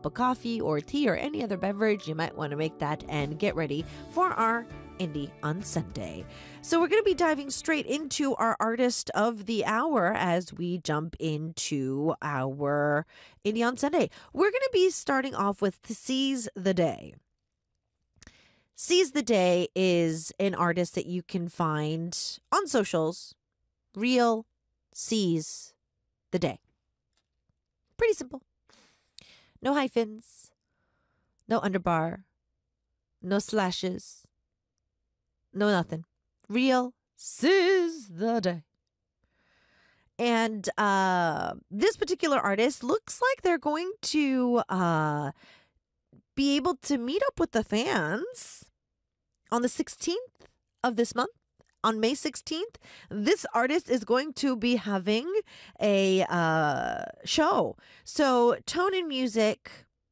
cup of coffee or tea or any other beverage, you might want to make that and get ready for our Indie on Sunday. So we're going to be diving straight into our artist of the hour as we jump into our Indie on Sunday. We're going to be starting off with Seize the Day. Seize the Day is an artist that you can find on socials. Real Seize the Day. Pretty simple. No hyphens, no underbar, no slashes, no nothing. Real Seize the Day. And this particular artist looks like they're going to be able to meet up with the fans on the 16th of this month. On May 16th, this artist is going to be having a show. So Tone in Music,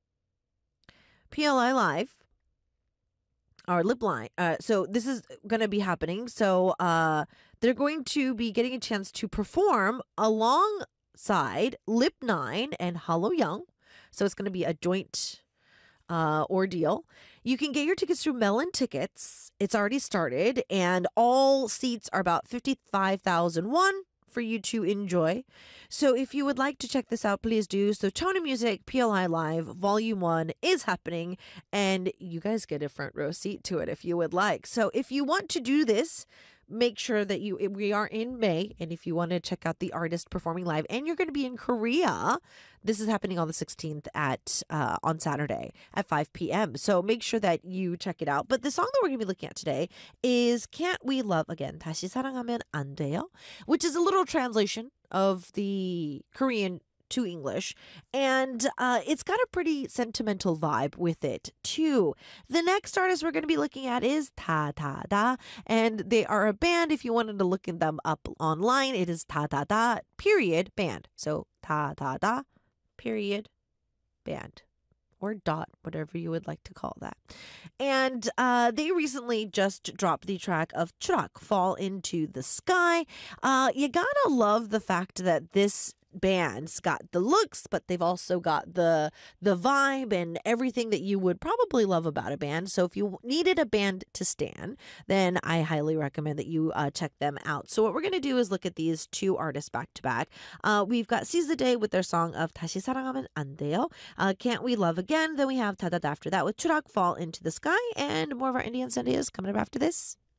PLI Live, or Lip Line. So this is going to be happening. So they're going to be getting a chance to perform alongside Lip 9 and Hollow Young. So it's going to be a joint ordeal. You can get your tickets through Melon Tickets. It's already started, and all seats are about 55,000 won for you to enjoy. So if you would like to check this out, please do. So Tone in Music, PLI Live, Volume 1 is happening, and you guys get a front row seat to it if you would like. So if you want to do this, make sure that we are in May, and if you want to check out the artist performing live, and you're going to be in Korea, this is happening on the 16th at on Saturday at 5 p.m. So make sure that you check it out. But the song that we're going to be looking at today is Can't We Love Again? 다시 사랑하면 안 돼요? Which is a literal translation of the Korean to English, and it's got a pretty sentimental vibe with it too. The next artist we're going to be looking at is 다다다, and they are a band. If you wanted to look them up online, it is 다다다 period band. So 다다다 period band, or dot, whatever you would like to call that. And they recently just dropped the track of Churak, Fall Into the Sky. You gotta love the fact that this band's got the looks, but they've also got the vibe and everything that you would probably love about a band. So if you needed a band to stan, then I highly recommend that you check them out. So what we're going to do is look at these two artists back to back. We've got Seize the Day with their song of 다시 사랑하면 안 돼요. Can't We Love Again? Then we have 다다다 after that with 추락, Fall Into the Sky, and more of our Indie on Sunday is coming up after this.